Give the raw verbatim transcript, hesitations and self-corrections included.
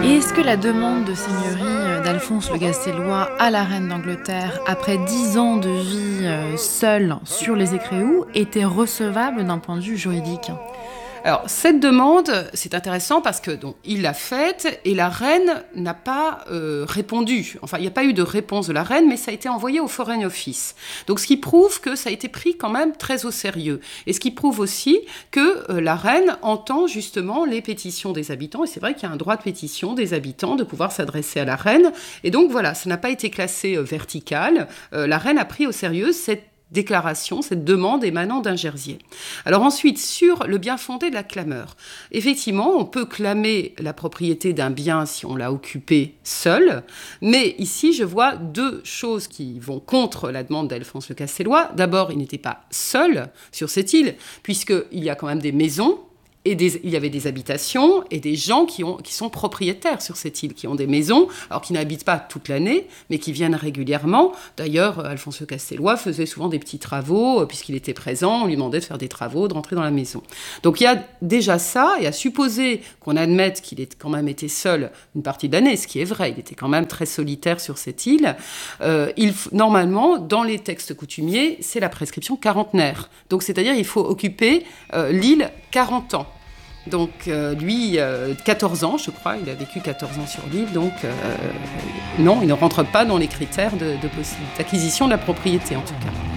Et est-ce que la demande de seigneurie d'Alphonse le Gastellois à la reine d'Angleterre, après dix ans de vie seule sur les Écréoues, était recevable d'un point de vue juridique ? Alors, cette demande, c'est intéressant parce que donc, il l'a faite et la reine n'a pas euh, répondu. Enfin, il n'y a pas eu de réponse de la reine, mais ça a été envoyé au Foreign Office. Donc, ce qui prouve que ça a été pris quand même très au sérieux. Et ce qui prouve aussi que euh, la reine entend justement les pétitions des habitants. Et c'est vrai qu'il y a un droit de pétition des habitants de pouvoir s'adresser à la reine. Et donc, voilà, ça n'a pas été classé euh, vertical. Euh, la reine a pris au sérieux cette déclaration, cette demande émanant d'un Jersiais. Alors ensuite, sur le bien fondé de la clameur. Effectivement, on peut clamer la propriété d'un bien si on l'a occupé seul, mais ici, je vois deux choses qui vont contre la demande d'Alphonse le Gastellois. D'abord, il n'était pas seul sur cette île, puisqu'il y a quand même des maisons, et des, il y avait des habitations et des gens qui, ont, qui sont propriétaires sur cette île, qui ont des maisons, alors qui n'habitent pas toute l'année, mais qui viennent régulièrement. D'ailleurs, Alphonse le Gastellois faisait souvent des petits travaux, puisqu'il était présent, on lui demandait de faire des travaux, de rentrer dans la maison. Donc il y a déjà ça, et à supposer qu'on admette qu'il ait quand même été seul une partie de l'année, ce qui est vrai, il était quand même très solitaire sur cette île, euh, il, normalement, dans les textes coutumiers, c'est la prescription quarantenaire. Donc c'est-à-dire qu'il faut occuper euh, l'île quarante ans. Donc euh, lui, euh, quatorze ans, je crois, il a vécu quatorze ans sur l'île, donc euh, non, il ne rentre pas dans les critères de, de d'acquisition de la propriété en tout cas.